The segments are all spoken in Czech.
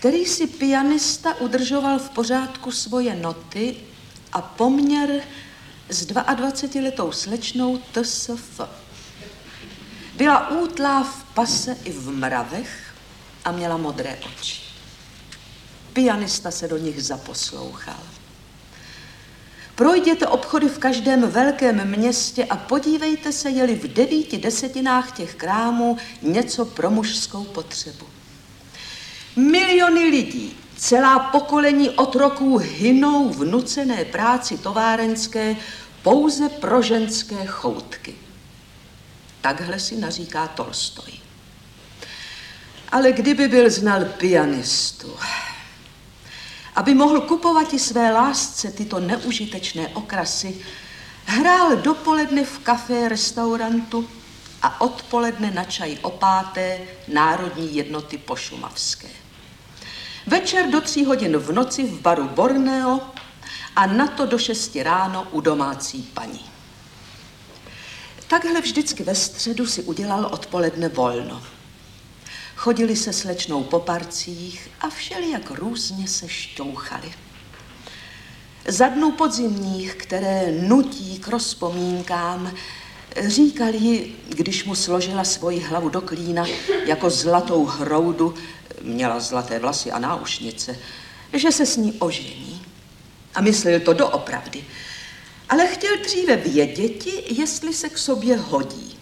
který si pianista udržoval v pořádku svoje noty a poměr s 22letou slečnou TSF. Byla útlá v pase i v mravech a měla modré oči. Pianista se do nich zaposlouchal. Projděte obchody v každém velkém městě a podívejte se, je-li v 9/10 těch krámů něco pro mužskou potřebu. Miliony lidí, celá pokolení otroků hynou v nucené práci továrenské pouze pro ženské choutky. Takhle si naříká Tolstoj. Ale kdyby byl znal pianistu, aby mohl kupovat i své lásce tyto neužitečné okrasy, hrál dopoledne v kafé restaurantu a odpoledne na čaj o 5. Národní jednoty pošumavské. Večer do 3 hodin v noci v baru Borneo a na to do 6 ráno u domácí paní. Takhle vždycky ve středu si udělal odpoledne volno. Chodili se slečnou po parcích a všelijak různě se šťouchali. Za dnů podzimních, které nutí k rozpomínkám, říkal jí, když mu složila svoji hlavu do klína jako zlatou hroudu, měla zlaté vlasy a náušnice, že se s ní ožení. A myslel to doopravdy. Ale chtěl dříve věděti, jestli se k sobě hodí.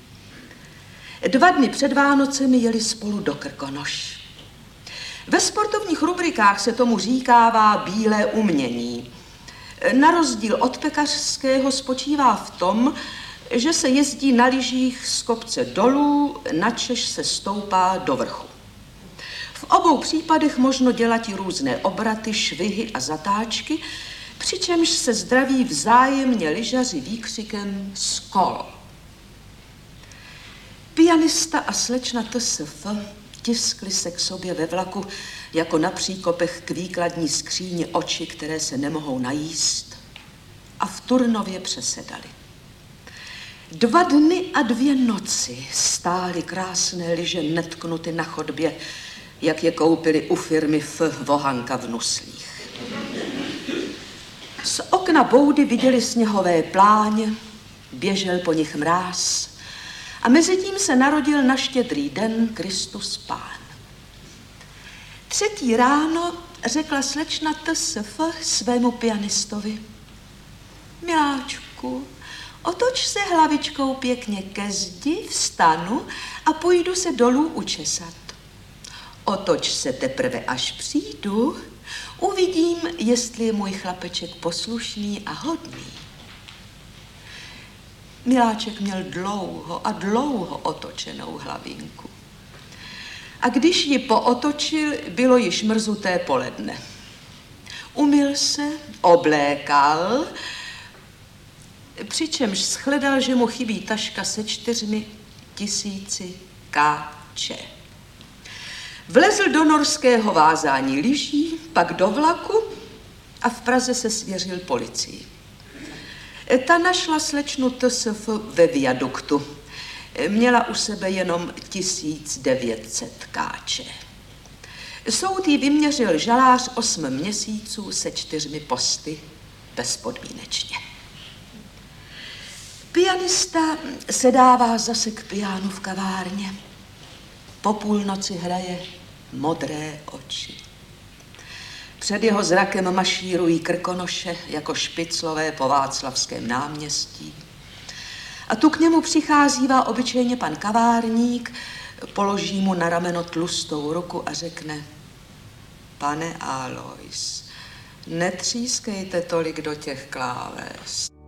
2 dny před Vánocemi jeli spolu do Krkonoš. Ve sportovních rubrikách se tomu říkává bílé umění. Na rozdíl od pekařského spočívá v tom, že se jezdí na lyžích z kopce dolů, načež se stoupá do vrchu. V obou případech možno dělat i různé obraty, švihy a zatáčky, přičemž se zdraví vzájemně lyžaři výkřikem skol. Pianista a slečna TSF tiskli se k sobě ve vlaku jako na příkopech k výkladní skříni oči, které se nemohou najíst, a v Turnově přesedali. 2 dny a 2 noci stály krásné lyže netknuty na chodbě, jak je koupili u firmy Vohanka v Nuslích. Z okna boudy viděli sněhové pláně, běžel po nich mráz a mezitím se narodil na Štědrý den Kristus Pán. 3. ráno řekla slečna TSF svému pianistovi: Miláčku, otoč se hlavičkou pěkně ke zdi, vstanu a půjdu se dolů učesat. Otoč se teprve, až přijdu, uvidím, jestli je můj chlapeček poslušný a hodný. Miláček měl dlouho a dlouho otočenou hlavinku. A když ji pootočil, bylo již mrzuté poledne. Umyl se, oblékal, přičemž shledal, že mu chybí taška se 4 000 Kč. Vlezl do norského vázání lyží, pak do vlaku a v Praze se svěřil policii. Ta našla slečnu TSF ve viaduktu. Měla u sebe jenom 1900 Kč. Soud jí vyměřil žalář 8 měsíců se 4 posty bezpodmínečně. Pianista se dává zase k pianu v kavárně. Po půlnoci hraje Modré oči. Před jeho zrakem mašírují Krkonoše jako špiclové po Václavském náměstí. A tu k němu přicházívá obyčejně pan kavárník, položí mu na rameno tlustou ruku a řekne: Pane Alois, netřískejte tolik do těch kláves.